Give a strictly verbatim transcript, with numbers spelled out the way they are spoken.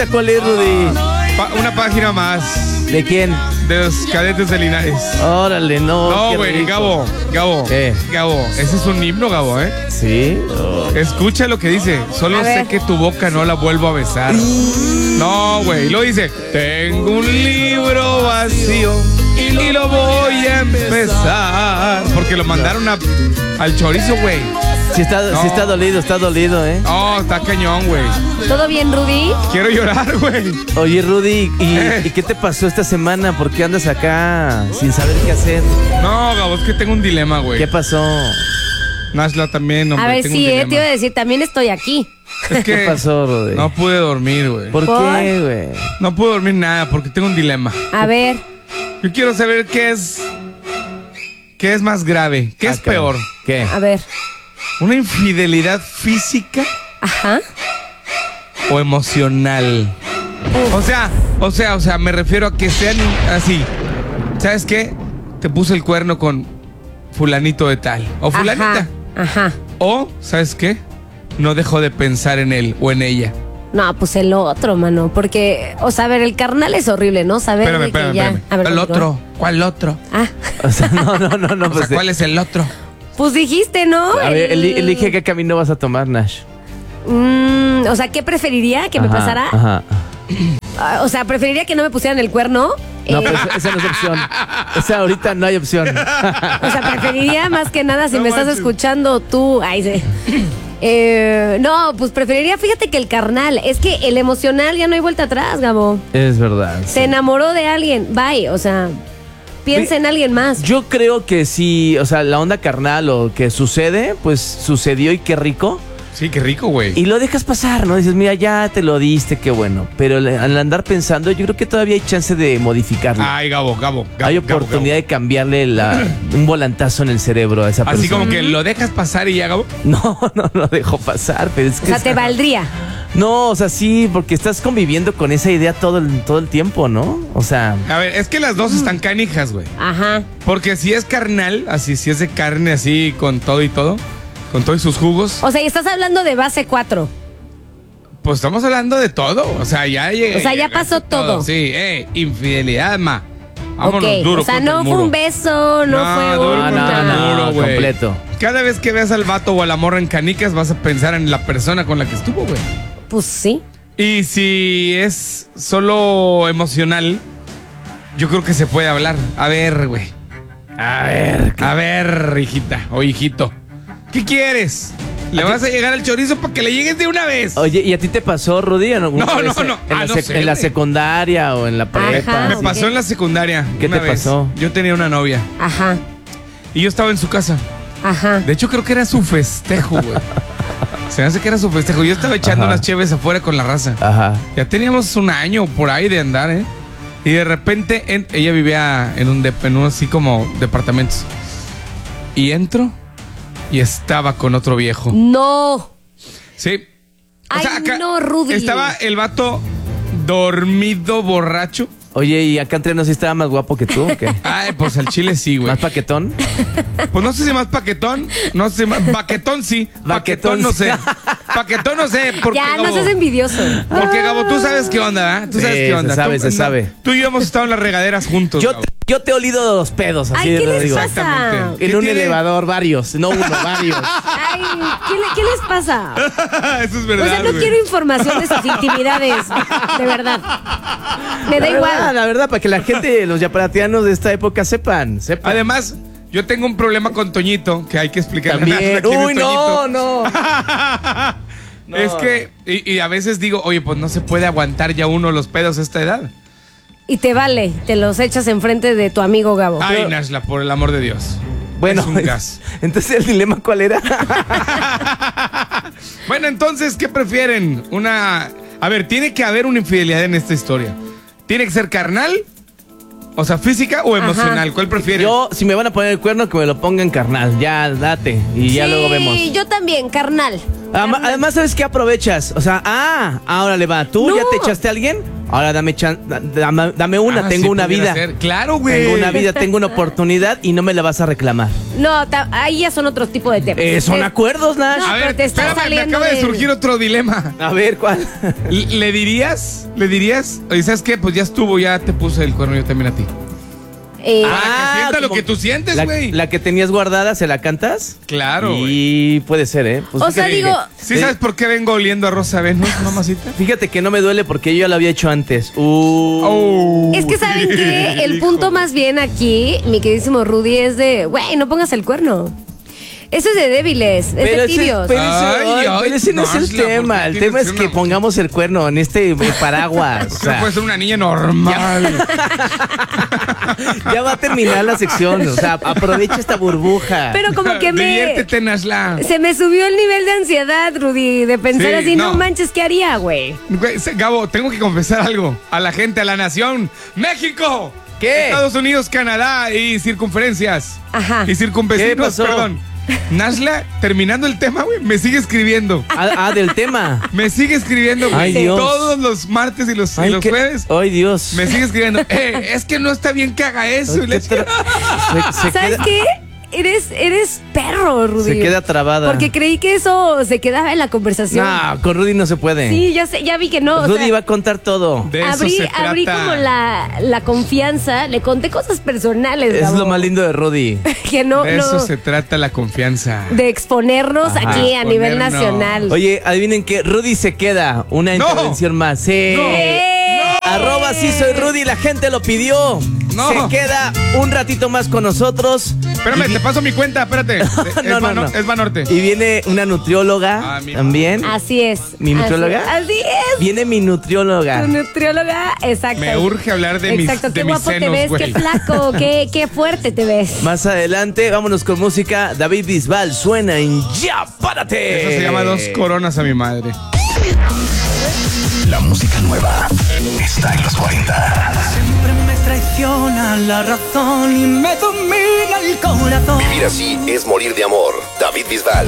¿Esa cuál es, Rudy? Pa- una página más. ¿De quién? De los cadetes de Linares. Órale, no. No, güey, Gabo, Gabo. ¿Qué? Gabo, ese es un himno, Gabo, ¿eh? Sí. Oh. Escucha lo que dice. Solo A sé ver. que tu boca no la vuelvo a besar. No, güey. Lo dice. Tengo un libro vacío y lo voy a empezar. Porque lo mandaron a, al chorizo, güey. Sí está, No. sí está dolido, está dolido, ¿eh? No, está cañón, güey. ¿Todo bien, Rudy? Quiero llorar, güey. Oye, Rudy, ¿y, Eh. ¿y qué te pasó esta semana? ¿Por qué andas acá sin saber qué hacer? No, Gabo, es que tengo un dilema, güey. ¿Qué pasó? Nashla también, hombre. A ver, tengo sí, un eh, dilema. te iba a decir, también estoy aquí. Es que ¿Qué pasó, Rudy? no pude dormir, güey. ¿Por ¿Por? qué, güey? No pude dormir nada porque tengo un dilema. A ver, Yo quiero saber qué es. ¿Qué es más grave? ¿Qué Ah, es caray. peor? ¿Qué? a ver. ¿Una infidelidad física Ajá. o emocional? O sea, o sea, o sea, me refiero a que sean así. ¿Sabes qué? Te puse el cuerno con fulanito de tal. O fulanita. Ajá. Ajá. O, ¿sabes qué? No dejo de pensar en él o en ella. No, pues el otro, mano. Porque, o sea, a ver, el carnal es horrible, ¿no? Saber Espérame, de que espérame, ya. espérame. A ver, el continúa. otro. ¿Cuál otro? Ah, O sea, no, no, no, no. O Pues, sea, ¿cuál es el otro? pues dijiste, ¿no? a ver, El- eli- elige qué camino vas a tomar, Nash. Mm, o sea, ¿qué preferiría que me Ajá, pasara? Ajá. Ah, o sea, preferiría que no me pusieran el cuerno. No, Eh, pues esa no es opción. Esa ahorita no hay opción. O sea, preferiría más que nada si No me estás manches. escuchando tú. Ay, sí. Eh, no, pues preferiría, fíjate que el carnal. Es que el emocional ya no hay vuelta atrás, Gabo. Es verdad. sí. Se enamoró de alguien. Bye. O sea, piensa Sí. en alguien más. Yo creo que si, o sea, la onda carnal o que sucede, pues sucedió y qué rico. Sí, qué rico, güey. Y lo dejas pasar, ¿no? Dices, mira, ya te lo diste, qué bueno. Pero le- al andar pensando, yo creo que todavía hay chance de modificarlo. Ay, Gabo, Gabo. Gabo, hay Gabo, oportunidad Gabo. de cambiarle la, un volantazo en el cerebro a esa persona. Así como que lo dejas pasar y ya, Gabo. No, no lo dejo pasar, pero es O que... sea, te valdría. No, o sea, sí, porque estás conviviendo con esa idea todo el, todo el tiempo, ¿no? O sea... A ver, es que las dos están canijas, güey. Ajá. Porque si es carnal, así, si es de carne así, con todo y todo, con todos sus jugos, O sea, y estás hablando de base cuatro. pues estamos hablando de todo. O sea, ya llegué. O sea, ya pasó todo. Sí, eh, infidelidad, ma. Vámonos Ok. duro. O sea, contra no el fue muro. un beso, no, No, fue duro un. No, no, contra el no, muro, güey. completo. Cada vez que veas al vato o a la morra en canicas, vas a pensar en la persona con la que estuvo, güey. Pues sí. Y si es solo emocional, yo creo que se puede hablar. A ver, güey. A ver, a ver, hijita o hijito. ¿Qué quieres? ¿Le vas a llegar al chorizo para que le llegues de una vez? Oye, ¿y a ti te pasó, Rudy? ¿En alguna No, vez no, en- no. En, Ah, la, no sec- sé, en la güey. secundaria o en la prepa. Ajá. Me ok. pasó en la secundaria. ¿Qué una te vez. pasó? Yo tenía una novia Ajá. y yo estaba en su casa. Ajá. De hecho, creo que era su festejo, güey. Se me hace que era su festejo. Yo estaba echando Ajá. unas cheves afuera con la raza. Ajá. Ya teníamos un año por ahí de andar, ¿eh? Y de repente en- ella vivía en un, dep- en un así como departamentos. Y entro y estaba con otro viejo. No. Sí. Ay, no, Rudy. Estaba el vato dormido, borracho. Oye, ¿y acá entre nos sí estaba más guapo que tú o qué? Ay, pues al chile sí, güey. ¿Más paquetón? Pues no sé si más paquetón, no sé si más. Paquetón sí. Paquetón Paquetón no sí. sé. Paquetón no sé. Porque, Ya, no Gabo, seas envidioso. porque Gabo, tú sabes qué onda, ¿verdad? Tú Sí, sabes qué se onda. sabe, Tú- se no, sabe. Tú y yo hemos estado en las regaderas juntos. Yo Gabo. te, yo te he olido los pedos, así Ay, ¿qué lo les digo. pasa? Exactamente. En ¿Qué un tiene? elevador, varios. No uno, varios. Ay, ¿qué, le- qué les pasa? Eso es O verdad. sea, no güey. quiero información de sus intimidades. De verdad. Me da La igual. verdad, la verdad, para que la gente, los yaparatianos de esta época sepan, sepan. Además, yo tengo un problema con Toñito que hay que explicarle. a También. Nashla quién es Uy, no, Toñito. no. No. Es que, y, y a veces digo, oye, pues no se puede aguantar ya uno los pedos a esta edad. Y te vale, te los echas enfrente de tu amigo Gabo. Ay, Nashla, por el amor de Dios. Bueno, Es un gas. entonces el dilema, ¿cuál era? Bueno, entonces, ¿qué prefieren? Una. A ver, tiene que haber una infidelidad en esta historia. ¿Tiene que ser carnal? O sea, física o emocional. ¿Cuál prefieren? Yo, si me van a poner el cuerno, que me lo pongan carnal. Ya, date. Y ya Sí, luego vemos. yo también, carnal. Ama- Además, ¿sabes qué aprovechas? O sea, ah, ahora le va. ¿Tú No. ya te echaste a alguien? Ahora dame, chan- da- dame, dame una, Ah, tengo sí, una pudiera vida. ser. Claro, güey. Tengo una vida, tengo una oportunidad y no me la vas a reclamar. No, ta- ahí ya son otros tipos de temas. Eh, son Eh, acuerdos, Nash. No, A pero ver, te está espérame, me saliendo acaba de de- surgir otro dilema. A ver, ¿cuál? ¿Le dirías? ¿Le dirías? Oye, ¿sabes qué? Pues ya estuvo, ya te puse el cuerno yo también a ti. Eh, Para que sienta lo como que tú sientes, la, güey. la que tenías guardada, ¿se la cantas? Claro, güey. Y puede ser, ¿eh? Pues O sea, fíjate- digo- ¿Sí sabes por qué vengo oliendo a Rosa Venus, mamacita? Fíjate que no me duele porque yo ya lo había hecho antes. Uh. Oh. Es que ¿saben qué? El Hijo. punto más bien aquí, mi queridísimo Rudy, es de, güey, no pongas el cuerno. Eso es de débiles, es Pero de ese, tibios. pero ese- Ay, ay, ay, pero ese no, no, es el Ashla, ¿por tema. qué El tienes tema que es ser que una- pongamos el cuerno en este eh, paraguas. O No sea, puede ser una niña normal. ya va a terminar la sección. O sea, aprovecha esta burbuja. Pero como que me... Diviértete, Nashla. Se me subió el nivel de ansiedad, Rudy, de pensar Sí, así, no. no. manches, ¿qué haría, güey? Güey, se- Gabo, tengo que confesar algo. A la gente, a la nación. ¡México! ¿Qué? Estados Unidos, Canadá y circunferencias. Ajá. Y circunvecinos, ¿Qué pasó? perdón. Nashla, terminando el tema, güey, me sigue escribiendo. Ah, ah, del tema. Me sigue escribiendo, güey. Ay, Dios. Todos los martes y los, y Ay, los qué- jueves. Ay, Dios. Me sigue escribiendo. Eh, es que no está bien que haga eso. Y Ay, le- qué tra- se, se ¿Sabes queda, qué? Eres, eres perro, Rudy. se queda trabada. Porque creí que eso se quedaba en la conversación. No, con Rudy no se puede. Sí, ya sé, ya vi que no. o Rudy sea, va a contar todo. De eso abrí, se abrí trata. como la, la confianza, le conté cosas personales. Es Gabo, lo más lindo de Rudy. Que no, De eso no- se trata la confianza. de exponernos Ajá. aquí a nivel Exponernos. nacional. Oye, adivinen qué, Rudy se queda. Una No. intervención más. Sí. No. ¡Eh! Arroba sí soy Rudy, la gente lo pidió. No. Se queda un ratito más con nosotros. Espérame, te paso mi cuenta, espérate. Es, No, no, Bano- no. es Banorte. Y viene una nutrióloga Ah, mira. también. Así es. ¿Mi así- nutrióloga? Así, es. Viene mi nutrióloga. Tu nutrióloga, exacto. Me urge hablar de mis, Exacto, de qué mis guapo te senos, ves, güey. qué flaco, qué, qué fuerte te ves. Más adelante, vámonos con música. David Bisbal suena en Ya Párate. Eso se llama dos coronas a mi madre. La música nueva está en los cuarenta. Siempre me traiciona la razón y me domina el corazón. Vivir así es morir de amor. David Bisbal.